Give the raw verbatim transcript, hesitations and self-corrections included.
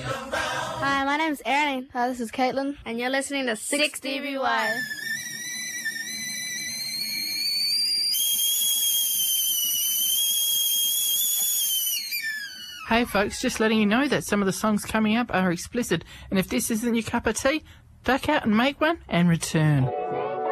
Hi, my name's Erin. Hi, this is Caitlin. And you're listening to six D B Y. Hey folks, just letting you know that some of the songs coming up are explicit, and if this isn't your cup of tea, duck out and make one and return.